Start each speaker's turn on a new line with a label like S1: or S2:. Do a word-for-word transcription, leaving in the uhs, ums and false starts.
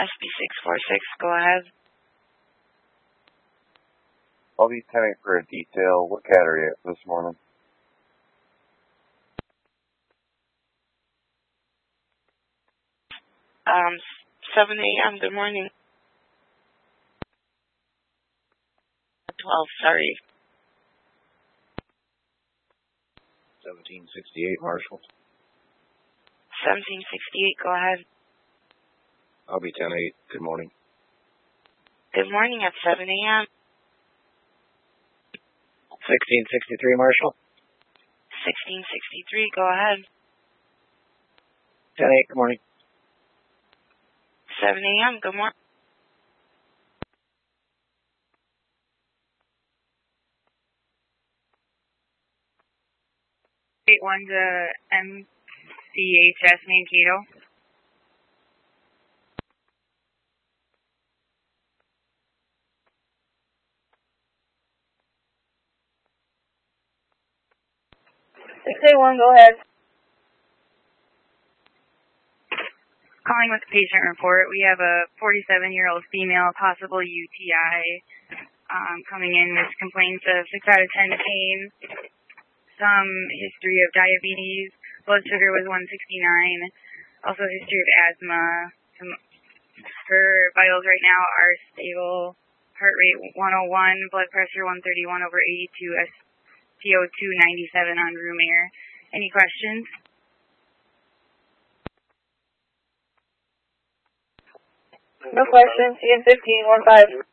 S1: S B six four six, go ahead.
S2: I'll be ten eight for a detail. What cat are you at this morning?
S1: Um, seven a.m., good morning. twelve, sorry.
S3: seventeen sixty-eight, Marshall.
S1: seventeen sixty-eight, go ahead.
S3: I'll be ten eight. Good morning.
S1: Good morning at seven a.m.
S3: sixteen sixty-three, Marshall.
S1: sixteen sixty-three, go ahead.
S3: ten eight, good morning.
S1: seven a.m., good morning.
S4: eight one to M C H S Mankato. six eight one, go ahead. Calling with the patient report. We have a forty-seven-year-old female, possible U T I, um, coming in with complaints of six out of ten pain, some history of diabetes, blood sugar was one sixty-nine, also history of asthma. Some, her vitals right now are stable, heart rate one oh one, blood pressure one thirty-one over eighty-two, S P O two ninety-seven on room air. Any questions?
S5: No questions. C N fifteen, one five.